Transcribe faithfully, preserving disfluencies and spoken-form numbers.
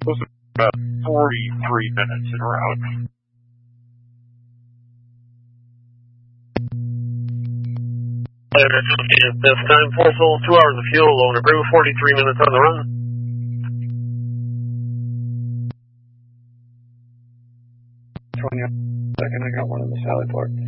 was about forty-three minutes en route. This time, full soul, two hours of fuel, low and brew, forty-three minutes on the run. twenty second, I got one in the Sally Port.